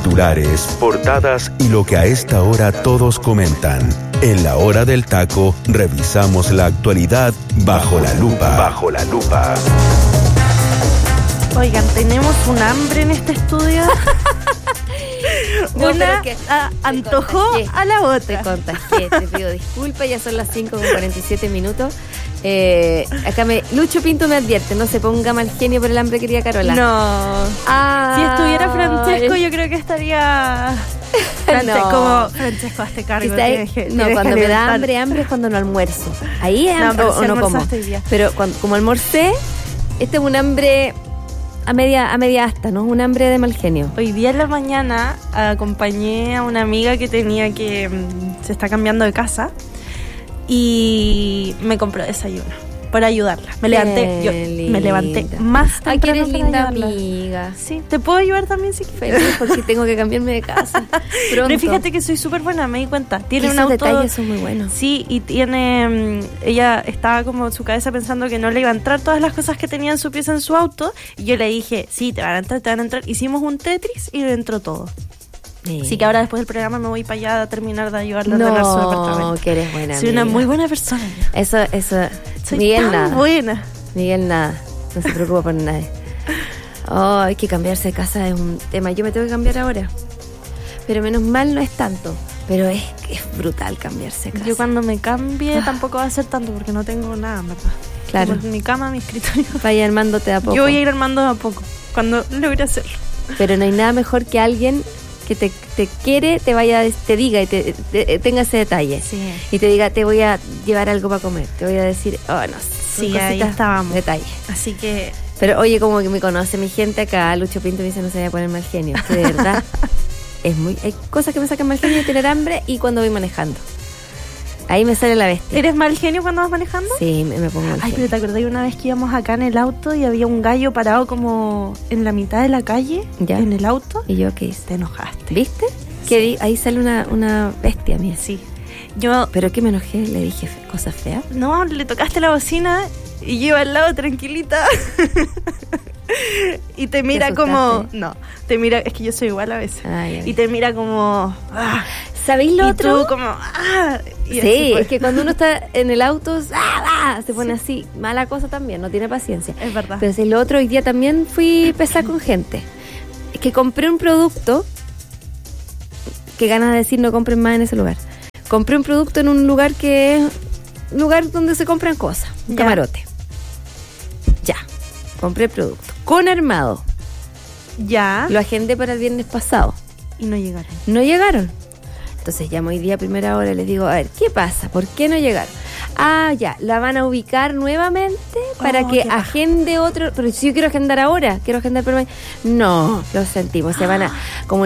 Titulares, portadas y lo que a esta hora todos comentan. En la hora del taco, revisamos la actualidad bajo la lupa. Bajo la lupa. Oigan, tenemos un hambre en este estudio. Una antojó a la otra. Te contagié, te pido disculpas, ya son las 5:47 minutos. Acá Lucho Pinto me advierte, no se ponga mal genio por el hambre, querida Carola. No. Si estuviera Francesco, yo creo que estaría... No. Como Francesco, hazte cargo. Cuando me da hambre es cuando no almuerzo. Ahí es hambre o no como. Pero como almorcé, este es un hambre a media asta, ¿no? Un hambre de mal genio. Hoy día en la mañana acompañé a una amiga que se está cambiando de casa y me compró desayuno para ayudarla. Me levanté más temprano. Ay, que eres linda ayudarla. Amiga. Sí, te puedo ayudar también si quieres. Feliz porque tengo que cambiarme de casa pronto. Pero fíjate que soy súper buena, me di cuenta. Tiene esos un auto. Detalles son muy buenos. Sí, y tiene. Ella estaba como en su cabeza pensando que no le iba a entrar todas las cosas que tenía en su pieza en su auto. Y yo le dije, sí, te van a entrar. Hicimos un Tetris y le entró todo. Así que ahora después del programa me voy para allá a terminar de ayudarle a ordenar su departamento. No, que eres buena. Soy una muy buena persona. Eso. Soy Miguel tan nada. buena. Miguel nada. No se preocupa por nadie. Hay que cambiarse de casa es un tema. Yo me tengo que cambiar ahora. Pero menos mal no es tanto. Pero es brutal cambiarse de casa. Yo cuando me cambie tampoco va a ser tanto porque no tengo nada, ¿verdad? Claro. Tengo mi cama, mi escritorio. Vaya armándote de a poco. Yo voy a ir armando de a poco cuando logre hacerlo. Pero no hay nada mejor que alguien que te quiere, te diga y te tenga ese detalle. Sí. Y te diga, te voy a llevar algo para comer. Te voy a decir, no sé. Sí, ahí estábamos. Detalle. Así que... Pero oye, como que me conoce mi gente acá, Lucho Pinto me dice no se vaya a poner mal genio. Que de verdad, hay cosas que me sacan mal genio, tener hambre y cuando voy manejando. Ahí me sale la bestia. ¿Eres mal genio cuando vas manejando? Sí, me pongo mal genio. Ay, pero ¿te acordás una vez que íbamos acá en el auto y había un gallo parado como en la mitad de la calle? ¿Ya? En el auto. ¿Y yo qué hice? Te enojaste. ¿Viste? Sí. Que ahí sale una bestia mía. Sí. Yo... ¿Pero qué me enojé? ¿Le dije cosas feas? No, le tocaste la bocina y yo iba al lado tranquilita. Y te mira como... No, te mira... Es que yo soy igual a veces. Y te mira como... ¿Sabéis lo otro? Y tú como... Sí, es que cuando uno está en el auto se pone así. Mala cosa también, no tiene paciencia. Es verdad. Pero si el otro hoy día también fui pesar con gente. Es que compré un producto... Que ganas de decir no compren más en ese lugar. Compré un producto en un lugar que es... Lugar donde se compran cosas. Un camarote. Ya. Compré el producto. Con armado. Ya. Lo agendé para el viernes pasado. Y no llegaron. No llegaron. Entonces llamo hoy día a primera hora y les digo, a ver, ¿qué pasa? ¿Por qué no llegaron? Ya, la van a ubicar nuevamente para que agende otro. Pero si yo quiero agendar ahora, quiero agendar por mañana. No, lo sentimos, se van a... Como